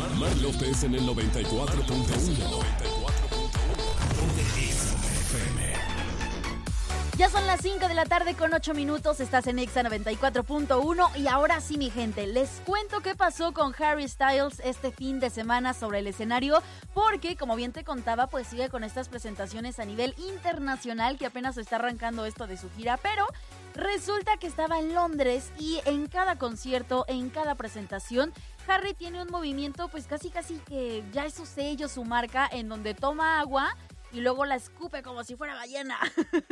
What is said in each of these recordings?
Mar López en el 94.1. Ya son las 5 de la tarde con 8 minutos, estás en Exa 94.1 y ahora sí, mi gente, les cuento qué pasó con Harry Styles este fin de semana sobre el escenario, porque como bien te contaba, pues sigue con estas presentaciones a nivel internacional, que apenas está arrancando esto de su gira, pero resulta que estaba en Londres y en cada concierto, en cada presentación, Harry tiene un movimiento pues casi que ya es su sello, su marca, en donde toma agua y luego la escupe como si fuera ballena.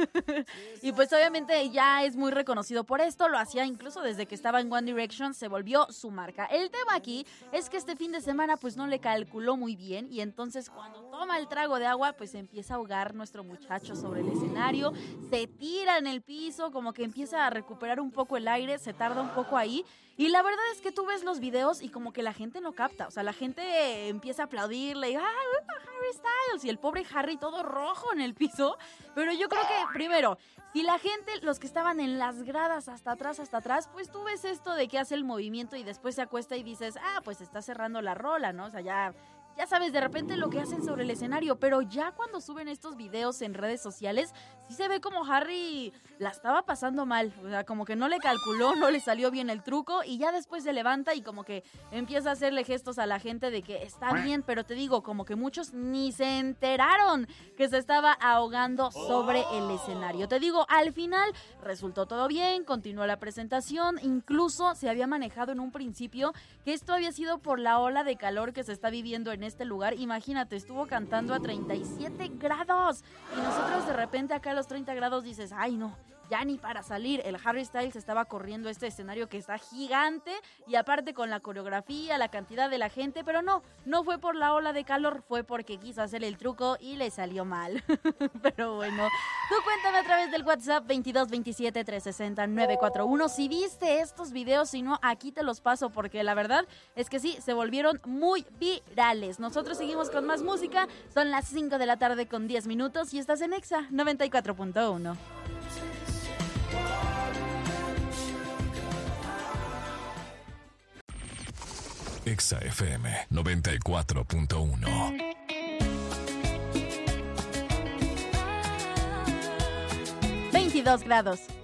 Y pues obviamente ya es muy reconocido por esto, lo hacía incluso desde que estaba en One Direction, se volvió su marca. El tema aquí es que este fin de semana pues no le calculó muy bien y entonces cuando toma el trago de agua pues empieza a ahogar nuestro muchacho sobre el escenario, se tira en el piso, como que empieza a recuperar un poco el aire, se tarda un poco ahí. Y la verdad es que tú ves los videos y como que la gente no capta, o sea, la gente empieza a aplaudirle y Harry Styles, y el pobre Harry todo rojo en el piso, pero yo creo que primero, si la gente, los que estaban en las gradas hasta atrás, pues tú ves esto de que hace el movimiento y después se acuesta y dices, pues está cerrando la rola, ¿no? O sea, ya sabes de repente lo que hacen sobre el escenario, pero ya cuando suben estos videos en redes sociales, sí se ve como Harry la estaba pasando mal, o sea, como que no le calculó, no le salió bien el truco y ya después se levanta y como que empieza a hacerle gestos a la gente de que está bien, pero te digo, como que muchos ni se enteraron que se estaba ahogando sobre el escenario. Te digo, al final resultó todo bien, continuó la presentación, incluso se había manejado en un principio que esto había sido por la ola de calor que se está viviendo en este lugar. Imagínate, estuvo cantando a 37 grados y nosotros de repente acá a los 30 grados dices, ay no, ya ni para salir. El Harry Styles estaba corriendo este escenario que está gigante y aparte con la coreografía, la cantidad de la gente, pero no fue por la ola de calor, fue porque quiso hacer el truco y le salió mal. Pero bueno, tú cuéntame a través del WhatsApp 22 27 360 941 si viste estos videos, si no, aquí te los paso porque la verdad es que sí, se volvieron muy virales. Nosotros seguimos con más música, son las 5 de la tarde con 10 minutos y estás en Exa 94.1. Exa FM 94.1. 22 grados.